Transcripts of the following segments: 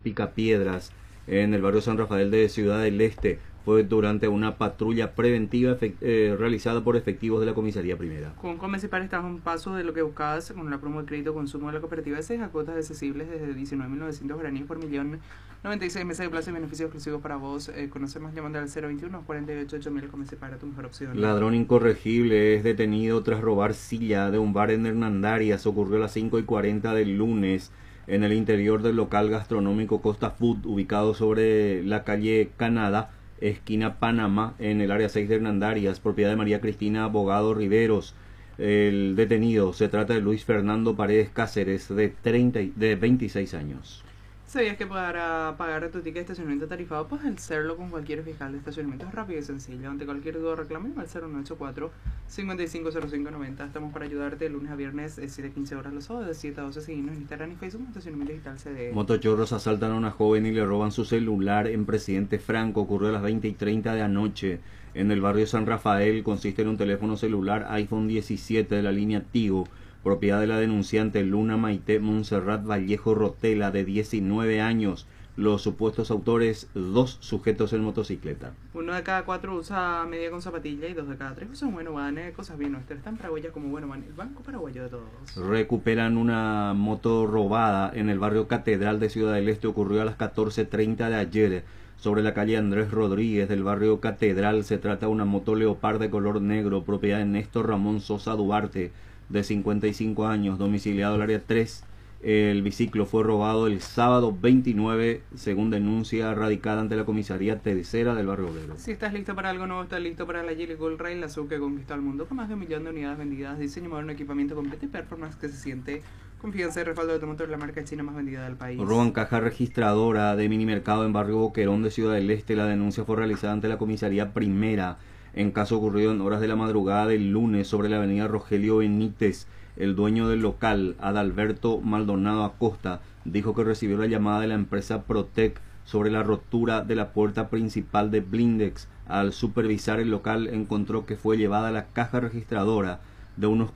Picapiedras, en el barrio San Rafael de Ciudad del Este. Fue durante una patrulla preventiva realizada por efectivos de la Comisaría Primera. Con Comecipar estás a un paso de lo que buscabas con la promo de crédito consumo de la cooperativa S a cuotas accesibles desde 19.900 guaraníes por millón, 96 meses de plazo y beneficios exclusivos para vos. Conoce más llamando al 021 48 8000. Comecipar, tu mejor opción. Ladrón incorregible es detenido tras robar silla de un bar en Hernandarias. Ocurrió a las 5:40 del lunes en el interior del local gastronómico Costa Food, ubicado sobre la calle Canadá, esquina Panamá, en el área 6 de Hernandarias, propiedad de María Cristina Abogado Riveros. El detenido se trata de Luis Fernando Paredes Cáceres, de 26 años. ¿Sabías que para pagar tu ticket de estacionamiento tarifado puedes hacerlo con cualquier fiscal de estacionamiento? Es rápido y sencillo. Ante cualquier duda o reclame al 0984-550590. Estamos para ayudarte de lunes a viernes de 7 a 15 horas, los sábados de 7 a 12. Seguimos en Instagram y Facebook, Estacionamiento Digital CD. Motochorros asaltan a una joven y le roban su celular en Presidente Franco. Ocurrió a las 20:30 de anoche en el barrio San Rafael. Consiste en un teléfono celular iPhone 17 de la línea Tigo, propiedad de la denunciante Luna Maite Montserrat Vallejo Rotela, de 19 años. Los supuestos autores, 2 sujetos en motocicleta. 1 de cada 4 usa media con zapatilla y 2 de cada 3 usan Bueno Van, cosas bien nuestras. Están paraguayas como Bueno Van, el banco paraguayo de todos. Recuperan una moto robada en el barrio Catedral de Ciudad del Este. Ocurrió a las 14:30 de ayer sobre la calle Andrés Rodríguez del barrio Catedral. Se trata de una moto Leopard de color negro, propiedad de Néstor Ramón Sosa Duarte, de 55 años, domiciliado al área 3. El biciclo fue robado el sábado 29, según denuncia radicada ante la comisaría tercera del barrio obrero. Si estás listo para algo nuevo, estás listo para la Geely Gold Rail, la SUV que conquistó al mundo con más de 1 millón de unidades vendidas, diseño moderno, equipamiento completo y performance que se siente. Confianza y respaldo de tu motor, la marca china más vendida del país. Roban caja registradora de Minimercado en barrio Boquerón de Ciudad del Este. La denuncia fue realizada ante la comisaría primera. En caso ocurrido en horas de la madrugada del lunes sobre la avenida Rogelio Benítez. El dueño del local, Adalberto Maldonado Acosta, dijo que recibió la llamada de la empresa Protec sobre la rotura de la puerta principal de Blindex. Al supervisar el local encontró que fue llevada la caja registradora de unos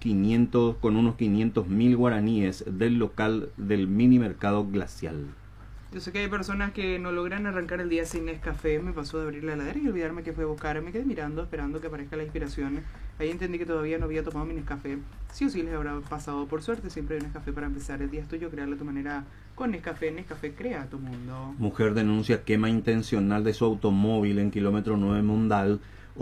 500.000 guaraníes del local del Minimercado Glacial. Yo sé que hay personas que no logran arrancar el día sin Nescafé. Me pasó de abrir la heladera y olvidarme que fue a buscar. Me quedé mirando, esperando que aparezca la inspiración. Ahí entendí que todavía no había tomado mi Nescafé. Sí o sí les habrá pasado. Por suerte siempre hay un Nescafé para empezar. El día es tuyo, crearlo a tu manera con Nescafé. Nescafé crea tu mundo. Mujer denuncia quema intencional de su automóvil en kilómetro 9 Mundal.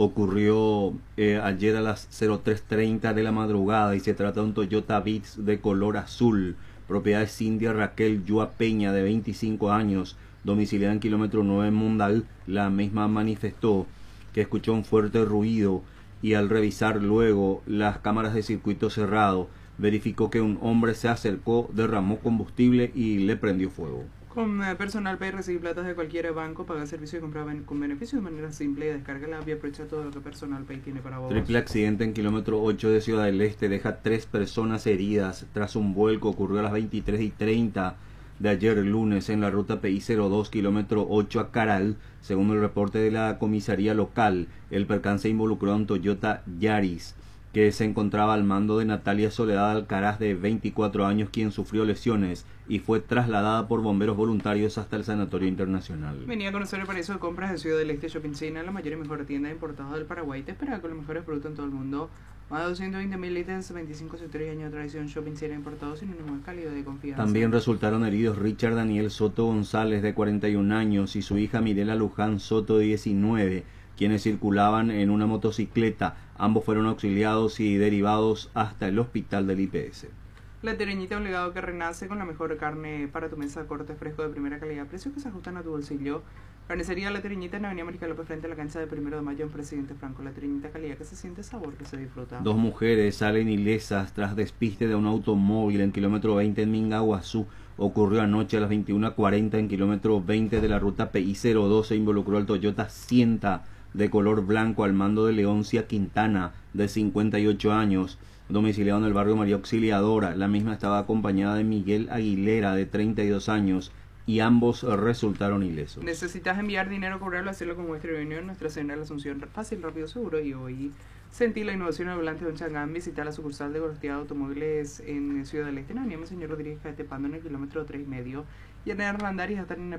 Ocurrió ayer a las 03:30 de la madrugada y se trata de un Toyota Vitz de color azul, propiedad de Cindia Raquel Yua Peña, de 25 años, domiciliada en kilómetro 9 Mundal. La misma manifestó que escuchó un fuerte ruido y al revisar luego las cámaras de circuito cerrado, verificó que un hombre se acercó, derramó combustible y le prendió fuego. Con Personal Pay recibir platas de cualquier banco, paga servicio y compra con beneficio de manera simple y descarga la app y aprovecha todo lo que Personal Pay tiene para vos. Triple accidente en kilómetro 8 de Ciudad del Este deja 3 personas heridas tras un vuelco. Ocurrió a las 23:30 de ayer lunes en la ruta PI 02 kilómetro 8 a Caral. Según el reporte de la comisaría local, el percance involucró a un Toyota Yaris que se encontraba al mando de Natalia Soledad Alcaraz, de 24 años, quien sufrió lesiones y fue trasladada por bomberos voluntarios hasta el Sanatorio Internacional. Venía a conocer el paraíso de compras de Ciudad del Este Shopping Center, la mayor y mejor tienda de importados del Paraguay. Te espera con los mejores productos en todo el mundo. Más de 220.000 litros, 25 sectores y años de tradición. Shopping Center importados sin un más cálido de confianza. También resultaron heridos Richard Daniel Soto González, de 41 años, y su hija Mirela Luján Soto, de 19, quienes circulaban en una motocicleta. Ambos fueron auxiliados y derivados hasta el hospital del IPS. La Tereñita, un legado que renace con la mejor carne para tu mesa, corte fresco de primera calidad, precios que se ajustan a tu bolsillo. Carnicería La Tereñita en Avenida América López, frente a la cancha de 1 de mayo en Presidente Franco. La Tereñita, calidad que se siente, sabor que se disfruta. 2 mujeres salen ilesas tras despiste de un automóvil en kilómetro 20 en Mingaguazú. Ocurrió anoche a las 21:40 en kilómetro 20 de la ruta PI 02. Se involucró al Toyota Sienta de color blanco al mando de Leoncia Quintana, de 58 años, domiciliado en el barrio María Auxiliadora. La misma estaba acompañada de Miguel Aguilera, de 32 años, y ambos resultaron ilesos. ¿Necesitas enviar dinero, cobrarlo, hacerlo con Western Union? Nuestra señal de Asunción, fácil, rápido, seguro. Y hoy sentí la innovación al volante de un Changán. Visitar la sucursal de Gorostiada Automóviles en Ciudad del Este, en Avenida Monseñor Rodríguez Caetepando, en el kilómetro 3,5, y en Hernandarias hasta en